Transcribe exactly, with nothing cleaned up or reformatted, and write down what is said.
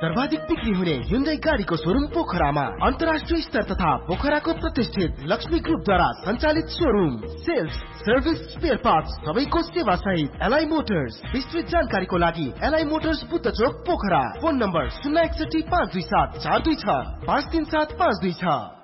सर्वाधिक बिक्री हुने Hyundai गाडीको शोरूम पोखरामा अन्तर्राष्ट्रिय स्तर तथा पोखराको प्रतिष्ठित लक्ष्मी ग्रुपद्वारा सञ्चालित showroom. Sales, service, spare parts सबैको सेवा सहित एलआई मोटर्स। विस्तृत जानकारीको लागि एलआई मोटर्स बुद्ध चोक पोखरा। फोन नम्बर शून्य एकसठी पाँच दुई सात चार दुई छ पाँच तीन सात पाँच दुई छ।